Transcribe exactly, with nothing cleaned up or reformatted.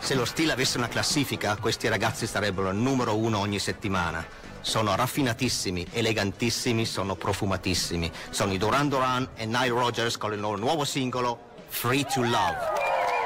Se lo stile avesse una classifica, questi ragazzi sarebbero il numero uno ogni settimana. Sono raffinatissimi, elegantissimi, sono profumatissimi. Sono i Duran Duran e Nile Rodgers con il loro nuovo singolo Free to Love.